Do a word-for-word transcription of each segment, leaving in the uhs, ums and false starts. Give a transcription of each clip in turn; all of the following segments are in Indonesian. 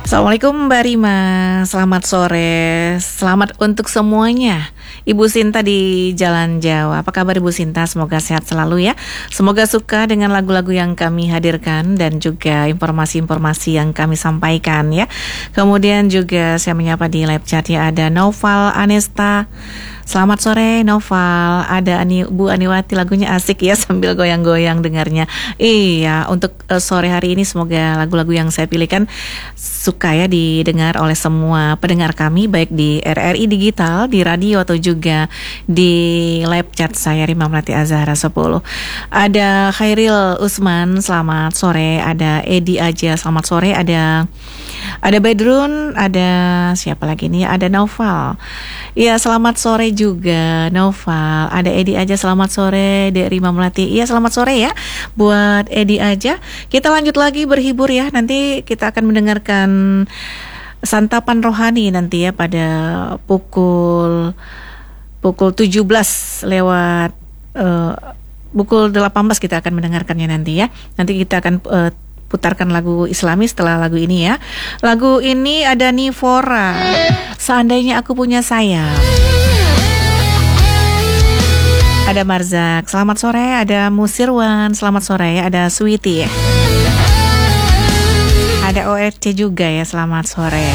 Assalamualaikum Mbak Rima, selamat sore, selamat untuk semuanya. Ibu Sinta di Jalan Jawa, apa kabar Ibu Sinta? Semoga sehat selalu ya. Semoga suka dengan lagu-lagu yang kami hadirkan dan juga informasi-informasi yang kami sampaikan ya. Kemudian juga saya menyapa di live chat ya, ada Noval Anesta. Selamat sore Noval, ada Ani, Bu Aniwati, lagunya asik ya sambil goyang-goyang dengarnya. Iya, untuk uh, sore hari ini semoga lagu-lagu yang saya pilihkan suka ya didengar oleh semua pendengar kami, baik di R R I Digital, di radio atau juga di live chat saya Rima Melati Azhara sepuluh. Ada Khairil Usman, selamat sore. Ada Edi Aja, selamat sore. Ada ada Bedrun, ada siapa lagi nih? Ada Noval. Iya, selamat sore juga Noval. Ada Edi Aja, selamat sore. Dek Rima Melati. Iya, selamat sore ya buat Edi Aja. Kita lanjut lagi berhibur ya. Nanti kita akan mendengarkan santapan rohani nanti ya pada pukul pukul tujuh belas lewat uh, pukul delapan belas kita akan mendengarkannya nanti ya. Nanti kita akan uh, putarkan lagu Islami setelah lagu ini ya. Lagu ini ada Nivora, Seandainya Aku Punya Sayap. Ada Marzak, selamat sore. Ada Musirwan, selamat sore. Ada Sweety ya. Ada O R C juga ya, selamat sore.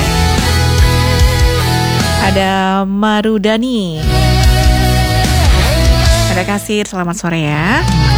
Ada Marudani. Ada Kasir, selamat sore ya.